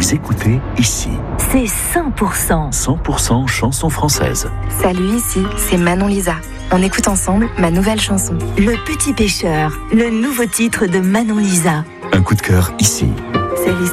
Vous écoutez Ici. C'est 100%. 100% chanson française. Salut, ici, c'est Manon Lisa. On écoute ensemble ma nouvelle chanson. Le Petit Pêcheur, le nouveau titre de Manon Lisa. Un coup de cœur ici. C'est l'histoire